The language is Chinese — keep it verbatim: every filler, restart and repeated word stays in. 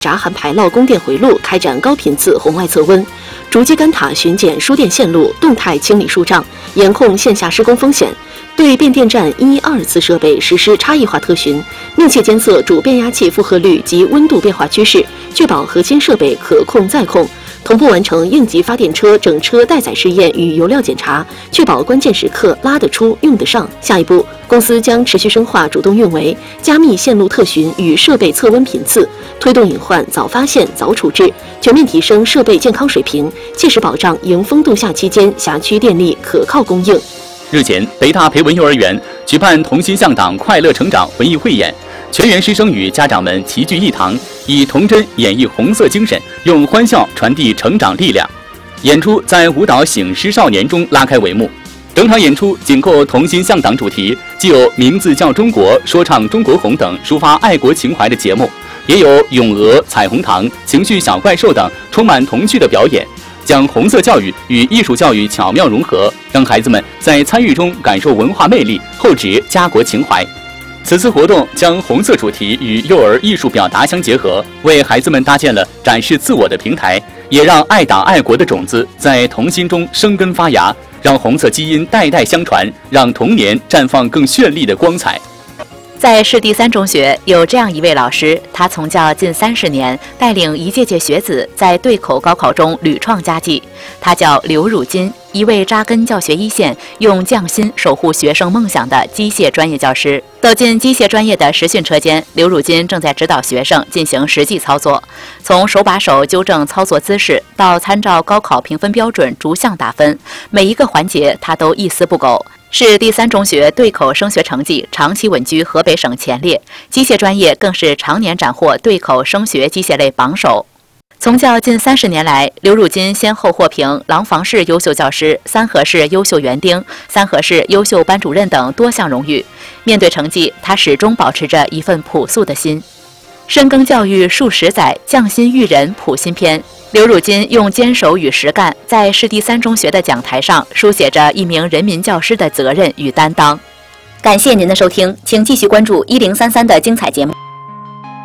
闸含排涝供电回路开展高频次红外测温，竹基干塔巡检输电线路，动态清理树障，严控线下施工风险。对变电站一二次设备实施差异化特巡，密切监测主变压器负荷率及温度变化趋势，确保核心设备可控再控。同步完成应急发电车整车待载试验与油料检查，确保关键时刻拉得出、用得上。下一步，公司将持续深化主动运维，加密线路特巡与设备测温频次，推动隐患早发现、早处置，全面提升设备健康水平，切实保障迎风度夏期间辖区电力可靠供应。 日前，北大培文幼儿园举办同心向党快乐成长文艺汇演，全员师生与家长们齐聚一堂，以童真演绎红色精神，用欢笑传递成长力量。演出在舞蹈醒狮少年中拉开帷幕。整场演出紧扣同心向党主题，既有名字叫中国、说唱中国红等抒发爱国情怀的节目，也有咏鹅、彩虹糖、情绪小怪兽等充满童趣的表演，将红色教育与艺术教育巧妙融合，让孩子们在参与中感受文化魅力，厚植家国情怀。此次活动将红色主题与幼儿艺术表达相结合，为孩子们搭建了展示自我的平台，也让爱党爱国的种子在童心中生根发芽，让红色基因代代相传，让童年绽放更绚丽的光彩。 在市第三中学有这样一位老师，他从教近三十年，带领一届届学子在对口高考中屡创佳绩。他叫刘汝金，一位扎根教学一线、用匠心守护学生梦想的机械专业教师。走进机械专业的实训车间，刘汝金正在指导学生进行实际操作，从手把手纠正操作姿势，到参照高考评分标准逐项打分，每一个环节他都一丝不苟。市第三中学对口升学成绩长期稳居河北省前列，机械专业更是常年斩获对口升学机械类榜首。从教近三十年来，刘汝金先后获评廊坊市优秀教师、三河市优秀园丁、三河市优秀班主任等多项荣誉。面对成绩，他始终保持着一份朴素的心。深耕教育数十载，匠心育人谱新篇。刘汝金用坚守与实干，在市第三中学的讲台上书写着一名人民教师的责任与担当。感谢您的收听，请继续关注一零三三的精彩节目。